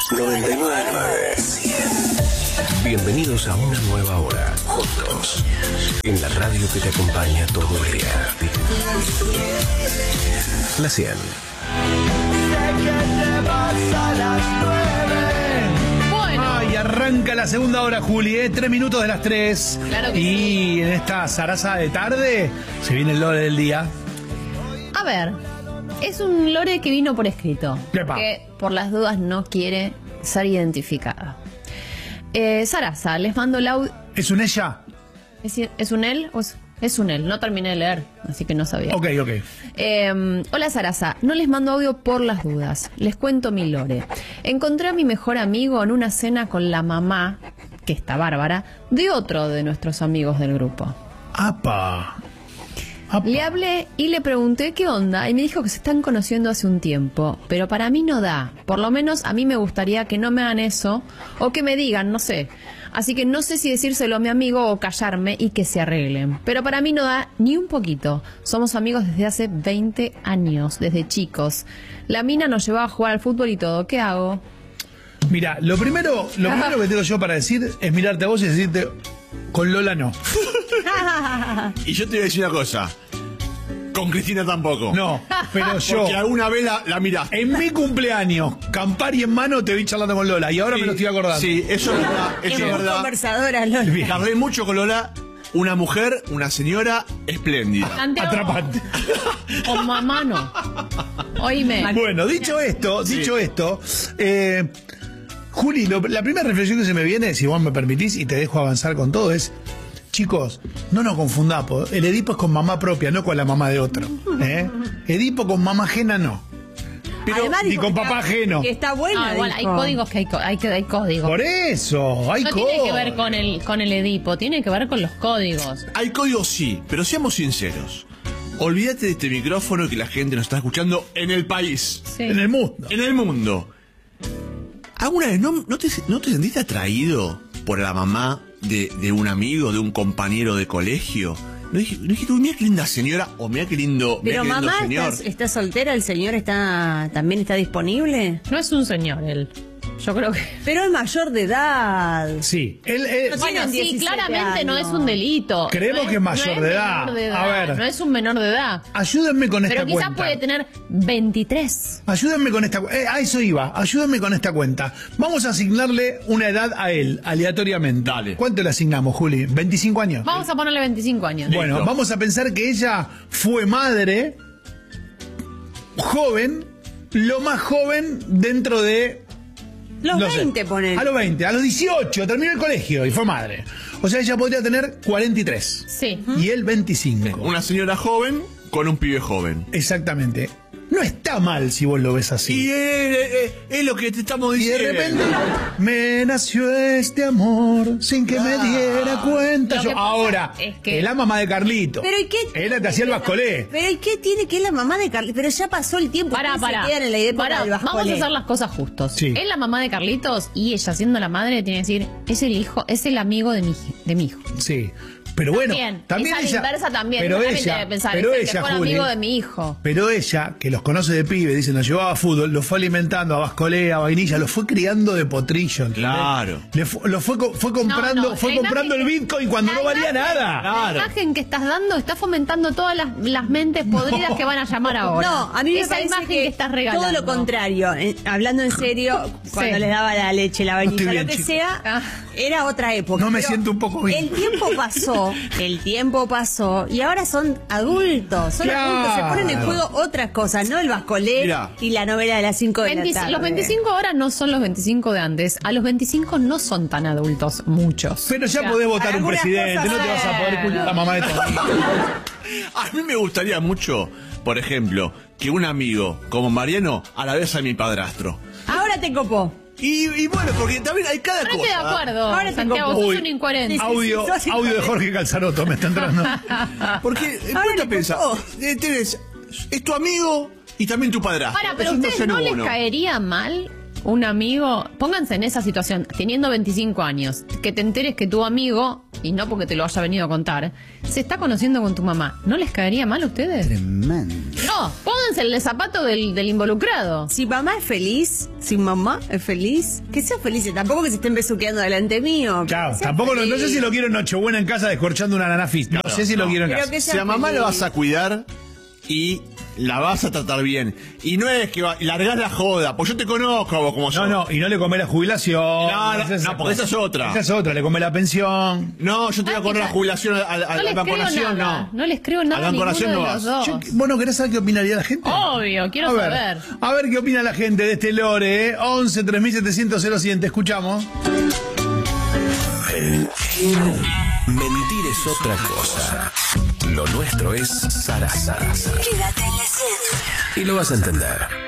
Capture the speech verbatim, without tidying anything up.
noventa y nueve punto nueve. Bienvenidos a una nueva hora, juntos, en la radio que te acompaña todo el día. La cien. Bueno. Y arranca la segunda hora, Juli, ¿eh? Tres minutos de las tres. Claro que y sí. En esta zaraza de tarde se viene el lore del día. A ver, es un lore que vino por escrito. Epa. Que por las dudas no quiere ser identificada. Eh, Sarasa, les mando el audio. ¿Es un ella? ¿Es, ¿Es un él? O es, es un él, no terminé de leer, así que no sabía. Ok, ok. Eh, hola Sarasa, no les mando audio por las dudas. Les cuento mi lore. Encontré a mi mejor amigo en una cena con la mamá, que está bárbara, de otro de nuestros amigos del grupo. ¡Apa! ¡Apa! Le hablé y le pregunté qué onda y me dijo que se están conociendo hace un tiempo, pero para mí no da. Por lo menos a mí me gustaría que no me hagan eso o que me digan, no sé. Así que no sé si decírselo a mi amigo o callarme y que se arreglen. Pero para mí no da ni un poquito. Somos amigos desde hace veinte años, desde chicos. La mina nos llevaba a jugar al fútbol y todo. ¿Qué hago? Mira, lo primero, lo primero que tengo yo para decir es mirarte a vos y decirte, con Lola no. Y yo te voy a decir una cosa. Con Cristina tampoco. No, pero yo... Porque alguna vez la, la miraste. En mi cumpleaños, Campari en mano, te vi charlando con Lola y ahora Sí, me lo estoy acordando. Sí, eso es verdad. Eso Es es muy verdad. conversadora, Lola. Bien. Tardé mucho con Lola. Una mujer, una señora espléndida. Santiago, Atrapante. con mamá no. Oíme. Bueno, dicho esto, Sí. dicho esto, eh, Juli, lo- la primera reflexión que se me viene, si vos me permitís y te dejo avanzar con todo, es, chicos, no nos confundamos, el Edipo es con mamá propia, no con la mamá de otro. ¿eh? Edipo con mamá ajena no. Pero, Además ni dijo con que papá está- ajeno. Que está buena. Ah, igual, hay dijo. códigos que hay, co- hay, que, hay códigos. Por eso, hay No cosas. tiene que ver con el, con el Edipo, tiene que ver con los códigos. Hay códigos sí, pero seamos sinceros. Olvídate de este micrófono que la gente nos está escuchando en el país. Sí. En el mundo. En el mundo. ¿Alguna vez no, no, te, no te sentiste atraído por la mamá de, de un amigo, de un compañero de colegio? ¿No dijiste, no dijiste, mira qué linda señora o mira qué lindo, mirá Pero qué lindo mamá señor? está, está soltera, el señor está también está disponible. No es un señor él. Yo creo que... Pero es mayor de edad. Sí, él, él- No Bueno, tienen sí, diecisiete claramente no es años. un delito. Creemos No que es mayor no de menor edad. de A ver. No es un menor de edad. ayúdenme con esta Pero quizás cuenta. puede tener veintitrés. Ayúdenme con esta cuenta. Eh, a eso iba. Ayúdenme con esta cuenta. Vamos a asignarle una edad a él, aleatoriamente. Dale. ¿Cuánto le asignamos, Juli? ¿veinticinco años? Vamos a ponerle veinticinco años. Bueno, Listo. vamos a pensar que ella fue madre, joven, lo más joven dentro de... Los no sé, veinte, ponen. A los veinte, a los dieciocho, terminó el colegio y fue madre. O sea, ella podría tener cuarenta y tres. Sí. Y él veinticinco. Una señora joven con un pibe joven. Exactamente. No está mal si vos lo ves así. Y eh, eh, es lo que te estamos Y de diciendo. repente me nació este amor sin que me diera cuenta. Lo Yo, que pasa ahora, es que- es la mamá de Carlito. Pero ¿y qué? Ella te hacía el bascolé. Pero ¿y qué tiene que es la mamá de Carlitos? Pero ya pasó el tiempo. Pará, Ustedes pará. se quedan en la época Pará, del vamos a bascolé. hacer las cosas justos. Sí. Es la mamá de Carlitos y ella, siendo la madre, tiene que decir, es el hijo, es el amigo de mi, hij- de mi hijo. Sí. Pero bueno, También, también esa ella. inversa también. Pero También ella, debe pensar, pero es el ella, mejor Juli, amigo de mi hijo. Pero ella, que los conoce de pibe, dice, nos llevaba a fútbol, los fue alimentando a bascolé, a vainilla, los fue criando de potrillo. ¿entendés? Claro. Le fu- lo fue, co- fue comprando, No, no, fue la comprando imagen- el Bitcoin cuando la no valía imagen- nada. La imagen que estás dando está fomentando todas las, las mentes podridas que van a llamar ahora. No, a mí me Esa parece imagen que, que, estás regalando. todo lo contrario. Eh, hablando en serio, cuando Sí. les daba la leche, la vainilla, estoy bien, lo que chicos. sea, Ah. era otra época. No me Pero siento un poco bien. El tiempo pasó, el tiempo pasó, y ahora son adultos. Son Claro. adultos, se ponen en juego otras cosas, no el bascolé Mirá. y la novela de las cinco de veinti la tarde. los veinticinco ahora no son los veinticinco de antes. A los veinticinco no son tan adultos muchos. Pero ya O sea, podés votar un algunas presidente, cosas no te vas a poder bueno. escuchar a la mamá de todo. A mí me gustaría mucho, por ejemplo, que un amigo como Mariano a la vez a mi padrastro. Ahora te copó. Y, y bueno, porque también hay cada No cosa. estoy de acuerdo. Ahora te Santiago, compro. sos Uy, un incoherente. Audio, Sí, sí, sí, audio de sí. Jorge Calzaroto me está entrando. Porque, eh, Ahora ponte a le pensar, costó. eh, tenés, es tu amigo y también tu padrastro. Para, pero Es un ¿a ustedes dos en no les uno. caería mal un amigo, pónganse en esa situación, teniendo veinticinco años, que te enteres que tu amigo, y no porque te lo haya venido a contar, se está conociendo con tu mamá. ¿No les caería mal a ustedes? Tremendo. No, pónganse en el zapato del, del involucrado. Si mamá es feliz, si mamá es feliz, que sea feliz. Tampoco que se estén besuqueando delante mío. Claro, tampoco lo, no sé si lo quiero en Nochebuena en casa descorchando una nanafis. No, sé si lo quiero en Pero casa. que sea Si a mamá feliz. lo vas a cuidar y la vas a tratar bien. Y no es que va- largás la joda, pues yo te conozco a vos como No, sos. no, y no le comé la jubilación. No, no, esa no, porque esa es otra. Esa es otra, le comé la pensión. No, yo te voy a Ah, cobrar la mira, jubilación a, a, a No la les creo vacunación, nada. no. No les creo nada A la a ninguno vacunación de no los vas. dos. Yo, bueno, ¿querés saber qué opinaría la gente? Obvio, quiero a ver, saber. A ver qué opina la gente de este lore, ¿eh? once tres mil setecientos cero siete, escuchamos. Mentir es otra cosa. Lo nuestro es Sarasa. Quédate en la cien. Y lo vas a entender.